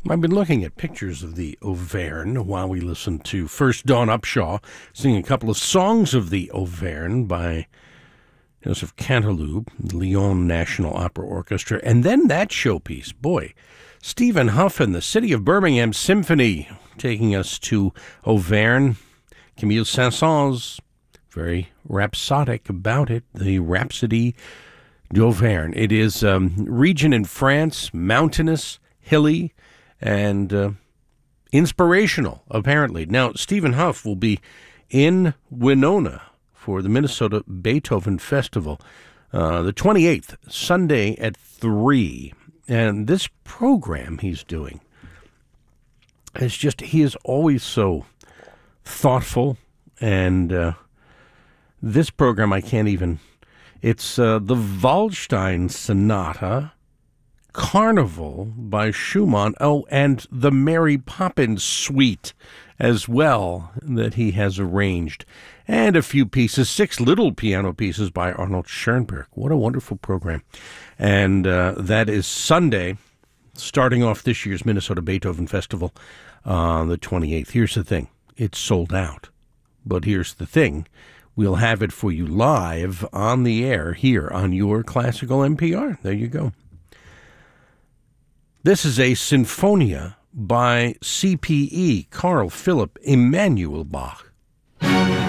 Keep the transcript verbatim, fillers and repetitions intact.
I've been looking at pictures of the Auvergne while we listen to first Dawn Upshaw sing a couple of songs of the Auvergne by Joseph Canteloup, the Lyon National Opera Orchestra, and then that showpiece. Boy, Stephen Huff and the City of Birmingham Symphony taking us to Auvergne. Camille Saint-Saëns, very rhapsodic about it, the Rhapsody d'Auvergne. It is a um, region in France, mountainous, hilly, and uh, inspirational, apparently. Now, Stephen Huff will be in Winona for the Minnesota Beethoven Festival, uh, the twenty-eighth, Sunday at three. And this program he's doing is just, he is always so thoughtful. And uh, this program, I can't even, it's uh, the Waldstein Sonata, Carnival by Schumann, oh, and the Mary Poppins Suite as well that he has arranged, and a few pieces, six little piano pieces by Arnold Schoenberg. What a wonderful program. And uh, that is Sunday, starting off this year's Minnesota Beethoven Festival on the twenty-eighth. Here's the thing, it's sold out. But here's the thing, we'll have it for you live on the air here on your Classical N P R. There you go. This is a Sinfonia by C P E, Carl Philipp Emanuel Bach.